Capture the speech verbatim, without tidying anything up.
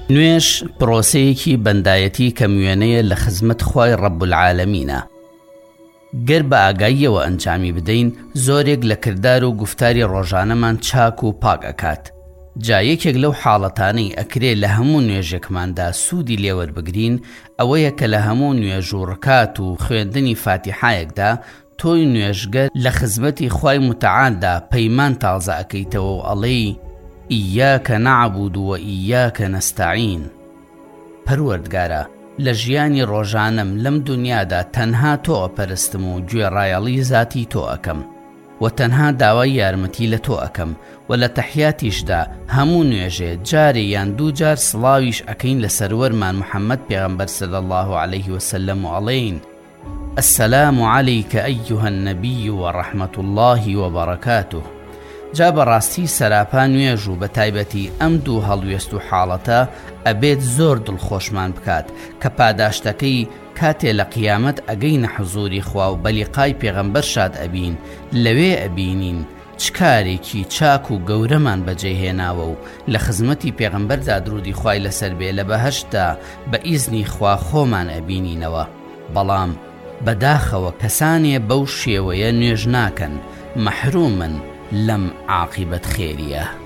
نوێژ پرۆسەیەکی بەندایەتی کە وێنەیە لە خزمەت خوای ڕەب العالەمینە. گەر بە ئاگاییەوە ئەنجامی بدەین زۆرێک لە کردار و گفتاری ڕۆژانەمان چاک و پاک ئەکات. جا یەکێک لەو حاڵەتانەی ئەکرێ لە هەموو نوێژێکماندا سوودی لێوەربگرین ئەوەیە کە لە هەموو نوێژ و ڕکات و خوێندنی فاتیحایەکدا تۆی نوێژگەر لە خزمەتی خوای متعالدا پەیمان تازە ئەکەیتەوە و ئەڵێی ئیاکە نەعبود و ئیاکە نەستەعین. پەروەردگارە لە ژیانی ڕۆژانەم لەم دنیادا تەنها تۆ ئەپەرستم و گوێڕایەڵی زاتی تۆ ئەکەم و تەنها داوای یارمەتی لە تۆ ئەکەم و لە تەحیاتیشدا هەموو نوێژێ جارێ یان دوو جار سڵاویش ئەکەین لە سەروەرمان محەممەد پێغەمبەر صلی الله عليه وسلم و ئەڵێین السلام عليك أيها النبي ورحمة الله وبركاته. جا بەڕاستی سەراپا نوێژ و بە تایبەتی ئەم دوو هەڵوێست و حاڵەتە ئەبێت زۆر دڵخۆشمان بکات کە پاداشتەکەی کاتێ لە قیامەت ئەگەینە حوزوری خوا و بەلیقای پێغەمبەر شاد ئەبین لەوێ ئەبینین چ کارێکی چاک و گەورەمان بەجێهێناوە و لە خزمەتی پێغەمبەردا درودی خوای لەسەر بێ لە بەهەشتدا بە ئیزنی خوا خۆمان ئەبینینەوە. بەڵام بەداخەوە کەسانێ بەو شێوەیە نوێژ ناکەن مەحرومن لەم عاقبەت خێریە.